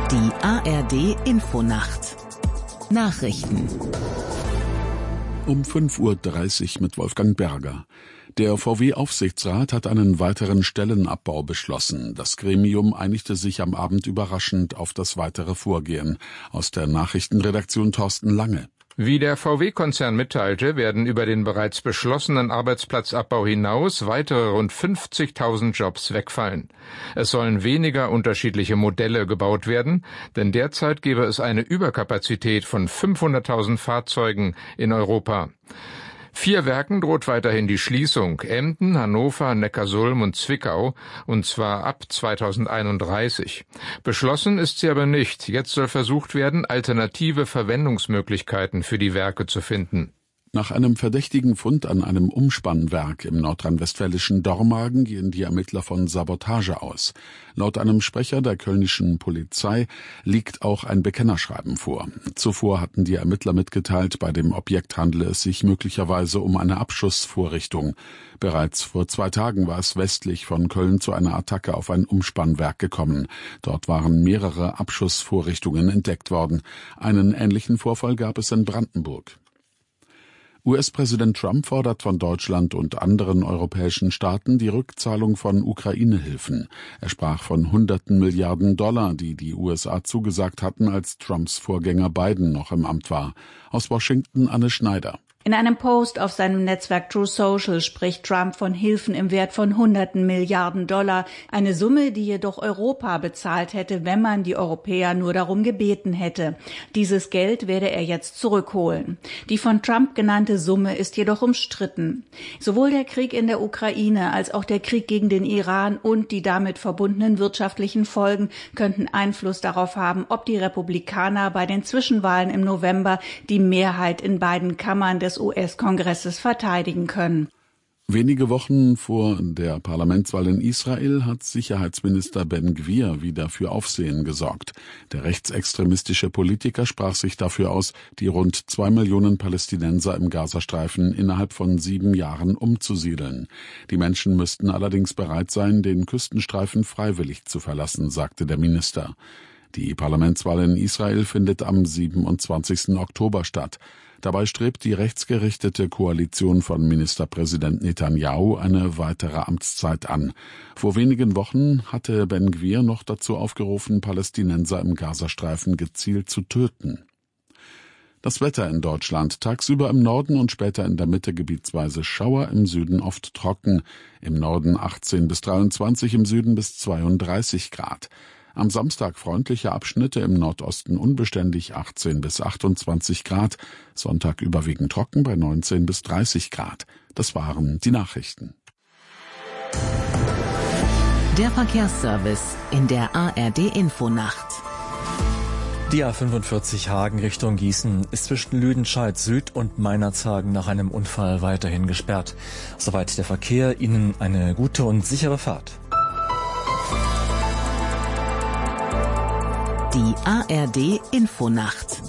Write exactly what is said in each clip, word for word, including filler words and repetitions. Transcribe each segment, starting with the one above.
Die A R D-Infonacht. Nachrichten. Um fünf Uhr dreißig mit Wolfgang Berger. Der V W-Aufsichtsrat hat einen weiteren Stellenabbau beschlossen. Das Gremium einigte sich am Abend überraschend auf das weitere Vorgehen. Aus der Nachrichtenredaktion Thorsten Lange. Wie der V W-Konzern mitteilte, werden über den bereits beschlossenen Arbeitsplatzabbau hinaus weitere rund fünfzigtausend Jobs wegfallen. Es sollen weniger unterschiedliche Modelle gebaut werden, denn derzeit gäbe es eine Überkapazität von fünfhunderttausend Fahrzeugen in Europa. Vier Werken droht weiterhin die Schließung: Emden, Hannover, Neckarsulm und Zwickau, und zwar ab zweitausendeinunddreißig. Beschlossen ist sie aber nicht. Jetzt soll versucht werden, alternative Verwendungsmöglichkeiten für die Werke zu finden. Nach einem verdächtigen Fund an einem Umspannwerk im nordrhein-westfälischen Dormagen gehen die Ermittler von Sabotage aus. Laut einem Sprecher der kölnischen Polizei liegt auch ein Bekennerschreiben vor. Zuvor hatten die Ermittler mitgeteilt, bei dem Objekt handle es sich möglicherweise um eine Abschussvorrichtung. Bereits vor zwei Tagen war es westlich von Köln zu einer Attacke auf ein Umspannwerk gekommen. Dort waren mehrere Abschussvorrichtungen entdeckt worden. Einen ähnlichen Vorfall gab es in Brandenburg. U S-Präsident Trump fordert von Deutschland und anderen europäischen Staaten die Rückzahlung von Ukraine-Hilfen. Er sprach von hunderten Milliarden Dollar, die die U S A zugesagt hatten, als Trumps Vorgänger Biden noch im Amt war. Aus Washington Anne Schneider. In einem Post auf seinem Netzwerk True Social spricht Trump von Hilfen im Wert von hunderten Milliarden Dollar, eine Summe, die jedoch Europa bezahlt hätte, wenn man die Europäer nur darum gebeten hätte. Dieses Geld werde er jetzt zurückholen. Die von Trump genannte Summe ist jedoch umstritten. Sowohl der Krieg in der Ukraine als auch der Krieg gegen den Iran und die damit verbundenen wirtschaftlichen Folgen könnten Einfluss darauf haben, ob die Republikaner bei den Zwischenwahlen im November die Mehrheit in beiden Kammern des U S-Kongresses verteidigen können. Wenige Wochen vor der Parlamentswahl in Israel hat Sicherheitsminister Ben Gvir wieder für Aufsehen gesorgt. Der rechtsextremistische Politiker sprach sich dafür aus, die rund zwei Millionen Palästinenser im Gazastreifen innerhalb von sieben Jahren umzusiedeln. Die Menschen müssten allerdings bereit sein, den Küstenstreifen freiwillig zu verlassen, sagte der Minister. Die Parlamentswahl in Israel findet am siebenundzwanzigsten Oktober statt. Dabei strebt die rechtsgerichtete Koalition von Ministerpräsident Netanyahu eine weitere Amtszeit an. Vor wenigen Wochen hatte Ben Gvir noch dazu aufgerufen, Palästinenser im Gazastreifen gezielt zu töten. Das Wetter in Deutschland: tagsüber im Norden und später in der Mitte gebietsweise Schauer, im Süden oft trocken. Im Norden achtzehn bis dreiundzwanzig, im Süden bis zweiunddreißig Grad. Am Samstag freundliche Abschnitte, im Nordosten unbeständig achtzehn bis achtundzwanzig Grad. Sonntag überwiegend trocken bei neunzehn bis dreißig Grad. Das waren die Nachrichten. Der Verkehrsservice in der A R D-Infonacht. Die A fünfundvierzig Hagen Richtung Gießen ist zwischen Lüdenscheid Süd und Meinerzhagen nach einem Unfall weiterhin gesperrt. Soweit der Verkehr. Ihnen eine gute und sichere Fahrt. Die A R D-Infonacht.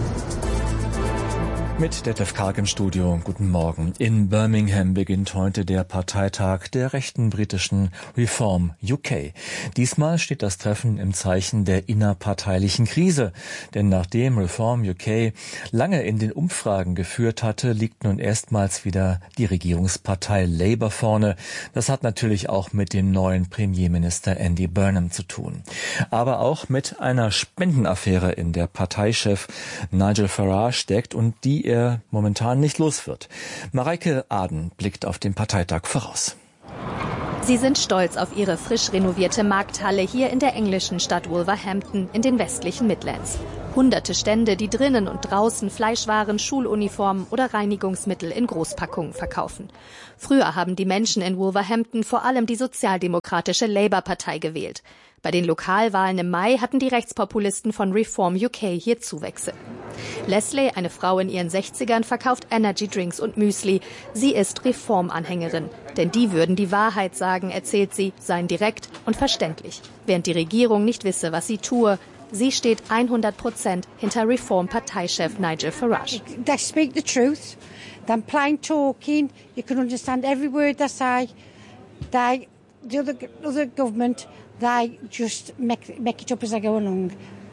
Mit Detlef Karg im Studio. Guten Morgen. In Birmingham beginnt heute der Parteitag der rechten britischen Reform U K. Diesmal steht das Treffen im Zeichen der innerparteilichen Krise. Denn nachdem Reform U K lange in den Umfragen geführt hatte, liegt nun erstmals wieder die Regierungspartei Labour vorne. Das hat natürlich auch mit dem neuen Premierminister Andy Burnham zu tun. Aber auch mit einer Spendenaffäre, in der Parteichef Nigel Farage steckt und die er momentan nicht los wird. Mareike Aden blickt auf den Parteitag voraus. Sie sind stolz auf ihre frisch renovierte Markthalle hier in der englischen Stadt Wolverhampton in den westlichen Midlands. Hunderte Stände, die drinnen und draußen Fleischwaren, Schuluniformen oder Reinigungsmittel in Großpackungen verkaufen. Früher haben die Menschen in Wolverhampton vor allem die sozialdemokratische Labour-Partei gewählt. Bei den Lokalwahlen im Mai hatten die Rechtspopulisten von Reform U K hier Zuwächse. Leslie, eine Frau in ihren sechzigern, verkauft Energy Drinks und Müsli. Sie ist Reformanhängerin. Denn die würden die Wahrheit sagen, erzählt sie, seien direkt und verständlich. Während die Regierung nicht wisse, was sie tue. Sie steht hundert Prozent hinter Reform-Parteichef Nigel Farage. They speak the truth. They're plain talking. You can understand every word they say. They, the other, other government, they just make, make it up as they go along.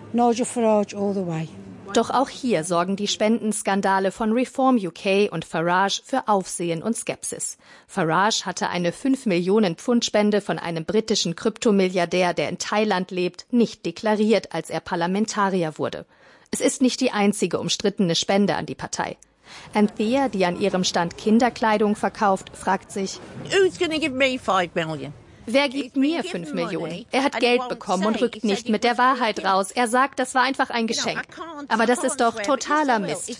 Nigel Farage all the way. Doch auch hier sorgen die Spendenskandale von Reform U K und Farage für Aufsehen und Skepsis. Farage hatte eine fünf Millionen Pfund Spende von einem britischen Kryptomilliardär, der in Thailand lebt, nicht deklariert, als er Parlamentarier wurde. Es ist nicht die einzige umstrittene Spende an die Partei. Anthea, die an ihrem Stand Kinderkleidung verkauft, fragt sich, Who's gonna give me five million? Wer gibt mir fünf Millionen? Er hat Geld bekommen und rückt nicht mit der Wahrheit raus. Er sagt, das war einfach ein Geschenk. Aber das ist doch totaler Mist.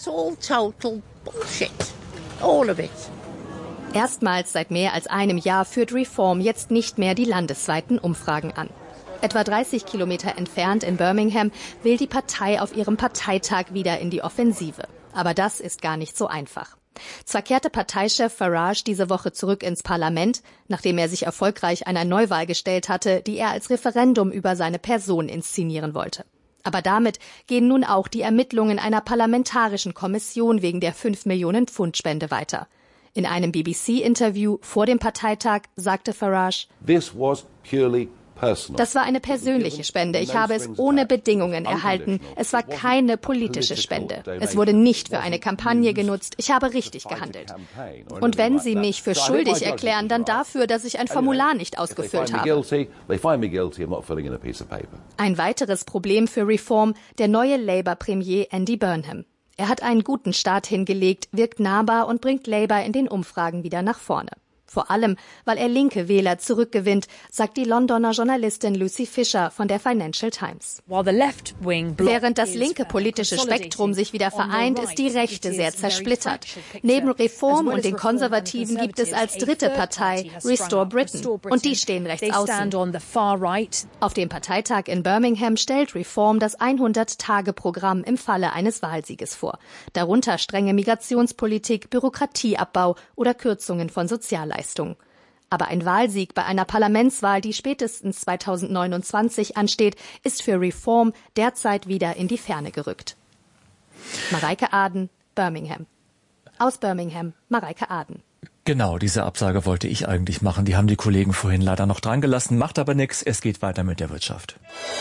Erstmals seit mehr als einem Jahr führt Reform jetzt nicht mehr die landesweiten Umfragen an. Etwa dreißig Kilometer entfernt in Birmingham will die Partei auf ihrem Parteitag wieder in die Offensive. Aber das ist gar nicht so einfach. Zwar kehrte Parteichef Farage diese Woche zurück ins Parlament, nachdem er sich erfolgreich einer Neuwahl gestellt hatte, die er als Referendum über seine Person inszenieren wollte. Aber damit gehen nun auch die Ermittlungen einer parlamentarischen Kommission wegen der fünf Millionen Pfund Spende weiter. In einem B B C-Interview vor dem Parteitag sagte Farage, This was purely das war eine persönliche Spende. Ich habe es ohne Bedingungen erhalten. Es war keine politische Spende. Es wurde nicht für eine Kampagne genutzt. Ich habe richtig gehandelt. Und wenn Sie mich für schuldig erklären, dann dafür, dass ich ein Formular nicht ausgefüllt habe. Ein weiteres Problem für Reform, der neue Labour-Premier Andy Burnham. Er hat einen guten Start hingelegt, wirkt nahbar und bringt Labour in den Umfragen wieder nach vorne. Vor allem, weil er linke Wähler zurückgewinnt, sagt die Londoner Journalistin Lucy Fisher von der Financial Times. Während das linke politische Spektrum sich wieder vereint, ist die Rechte sehr zersplittert. Neben Reform und den Konservativen gibt es als dritte Partei Restore Britain. Und die stehen rechts außen. Auf dem Parteitag in Birmingham stellt Reform das hundert-Tage-Programm im Falle eines Wahlsieges vor. Darunter strenge Migrationspolitik, Bürokratieabbau oder Kürzungen von Sozialleistungen. Aber ein Wahlsieg bei einer Parlamentswahl, die spätestens zweitausendneunundzwanzig ansteht, ist für Reform derzeit wieder in die Ferne gerückt. Mareike Aden, Birmingham. Aus Birmingham, Mareike Aden. Genau, diese Absage wollte ich eigentlich machen. Die haben die Kollegen vorhin leider noch dran gelassen. Macht aber nichts. Es geht weiter mit der Wirtschaft.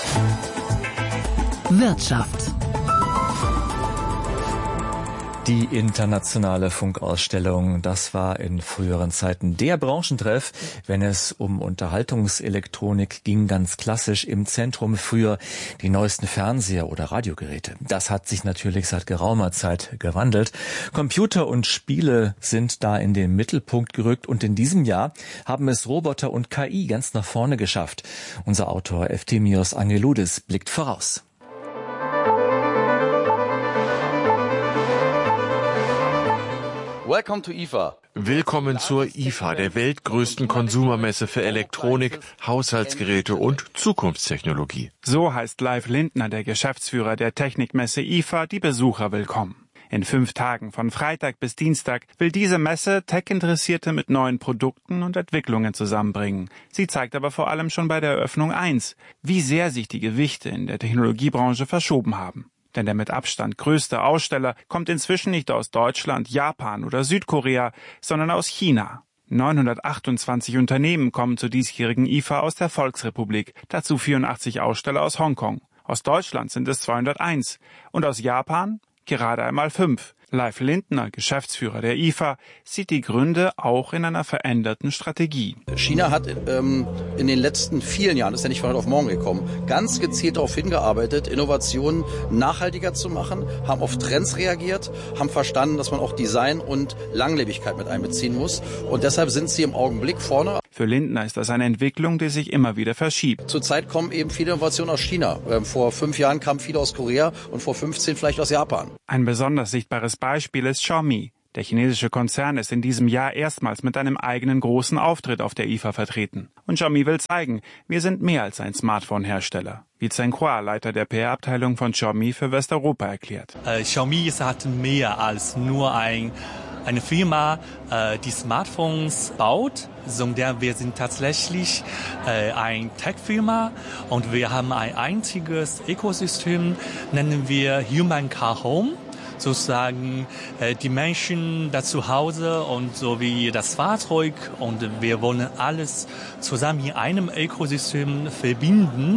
Wirtschaft. Die internationale Funkausstellung, das war in früheren Zeiten der Branchentreff, wenn es um Unterhaltungselektronik ging, ganz klassisch im Zentrum früher die neuesten Fernseher oder Radiogeräte. Das hat sich natürlich seit geraumer Zeit gewandelt. Computer und Spiele sind da in den Mittelpunkt gerückt und in diesem Jahr haben es Roboter und K I ganz nach vorne geschafft. Unser Autor Efthymios Angeloudis blickt voraus. Welcome to I F A. Willkommen zur I F A, der weltgrößten Konsumermesse für Elektronik, Haushaltsgeräte und Zukunftstechnologie. So heißt Leif Lindner, der Geschäftsführer der Technikmesse I F A, die Besucher willkommen. In fünf Tagen von Freitag bis Dienstag will diese Messe Tech-Interessierte mit neuen Produkten und Entwicklungen zusammenbringen. Sie zeigt aber vor allem schon bei der Eröffnung eins, wie sehr sich die Gewichte in der Technologiebranche verschoben haben. Denn der mit Abstand größte Aussteller kommt inzwischen nicht aus Deutschland, Japan oder Südkorea, sondern aus China. neunhundertachtundzwanzig Unternehmen kommen zur diesjährigen I F A aus der Volksrepublik, dazu vierundachtzig Aussteller aus Hongkong. Aus Deutschland sind es zweihunderteins und aus Japan gerade einmal fünf. Leif Lindner, Geschäftsführer der I F A, sieht die Gründe auch in einer veränderten Strategie. China hat ähm, in den letzten vielen Jahren, das ist ja nicht von heute auf morgen gekommen, ganz gezielt darauf hingearbeitet, Innovationen nachhaltiger zu machen, haben auf Trends reagiert, haben verstanden, dass man auch Design und Langlebigkeit mit einbeziehen muss. Und deshalb sind sie im Augenblick vorne. Für Lindner ist das eine Entwicklung, die sich immer wieder verschiebt. Zurzeit kommen eben viele Innovationen aus China. Ähm, vor fünf Jahren kamen viele aus Korea und vor fünfzehn vielleicht aus Japan. Ein besonders sichtbares Beispiel ist Xiaomi. Der chinesische Konzern ist in diesem Jahr erstmals mit einem eigenen großen Auftritt auf der I F A vertreten. Und Xiaomi will zeigen, wir sind mehr als ein Smartphone-Hersteller. Wie Zheng Hua, Leiter der P R-Abteilung von Xiaomi für Westeuropa, erklärt. Äh, Xiaomi hat mehr als nur ein, eine Firma, äh, die Smartphones baut, sondern wir sind tatsächlich äh, eine Tech-Firma und wir haben ein einziges Ökosystem, nennen wir Human Car Home. Sozusagen äh, die Menschen da zu Hause und so wie das Fahrzeug und wir wollen alles zusammen in einem Ökosystem verbinden.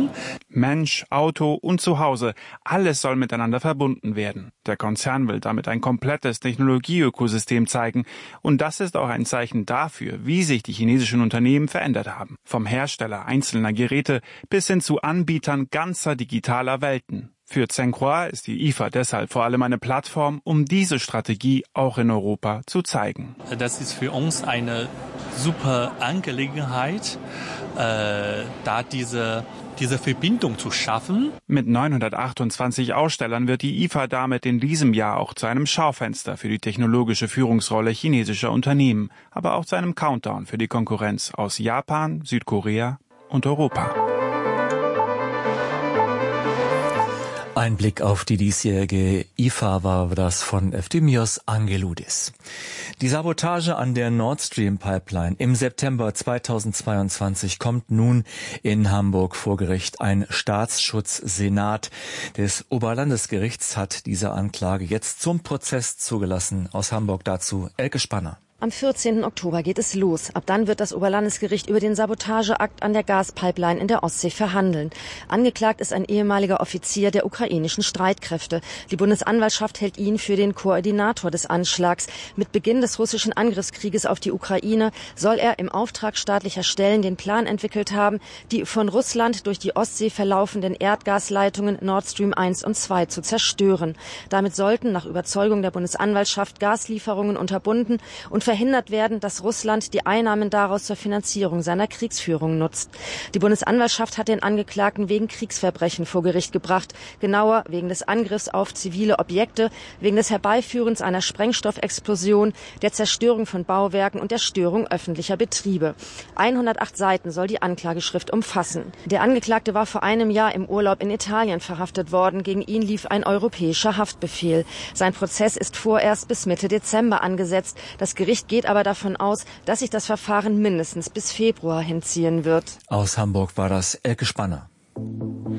Mensch, Auto und Zuhause, alles soll miteinander verbunden werden. Der Konzern will damit ein komplettes Technologieökosystem zeigen. Und das ist auch ein Zeichen dafür, wie sich die chinesischen Unternehmen verändert haben. Vom Hersteller einzelner Geräte bis hin zu Anbietern ganzer digitaler Welten. Für Tsinghua ist die I F A deshalb vor allem eine Plattform, um diese Strategie auch in Europa zu zeigen. Das ist für uns eine super Angelegenheit, äh, da diese diese Verbindung zu schaffen. Mit neunhundertachtundzwanzig Ausstellern wird die I F A damit in diesem Jahr auch zu einem Schaufenster für die technologische Führungsrolle chinesischer Unternehmen, aber auch zu einem Countdown für die Konkurrenz aus Japan, Südkorea und Europa. Ein Blick auf die diesjährige I F A war das von Efthymios Angeloudis. Die Sabotage an der Nord Stream Pipeline im September zweitausendzweiundzwanzig kommt nun in Hamburg vor Gericht. Ein Staatsschutzsenat des Oberlandesgerichts hat diese Anklage jetzt zum Prozess zugelassen. Aus Hamburg dazu Elke Spanner. Am vierzehnten Oktober geht es los. Ab dann wird das Oberlandesgericht über den Sabotageakt an der Gaspipeline in der Ostsee verhandeln. Angeklagt ist ein ehemaliger Offizier der ukrainischen Streitkräfte. Die Bundesanwaltschaft hält ihn für den Koordinator des Anschlags. Mit Beginn des russischen Angriffskrieges auf die Ukraine soll er im Auftrag staatlicher Stellen den Plan entwickelt haben, die von Russland durch die Ostsee verlaufenden Erdgasleitungen Nord Stream eins und zwei zu zerstören. Damit sollten nach Überzeugung der Bundesanwaltschaft Gaslieferungen unterbunden und verhindert werden, dass Russland die Einnahmen daraus zur Finanzierung seiner Kriegsführung nutzt. Die Bundesanwaltschaft hat den Angeklagten wegen Kriegsverbrechen vor Gericht gebracht, genauer wegen des Angriffs auf zivile Objekte, wegen des Herbeiführens einer Sprengstoffexplosion, der Zerstörung von Bauwerken und der Störung öffentlicher Betriebe. hundertacht Seiten soll die Anklageschrift umfassen. Der Angeklagte war vor einem Jahr im Urlaub in Italien verhaftet worden. Gegen ihn lief ein europäischer Haftbefehl. Sein Prozess ist vorerst bis Mitte Dezember angesetzt. Das Gericht geht aber davon aus, dass sich das Verfahren mindestens bis Februar hinziehen wird. Aus Hamburg war das Elke Spanner.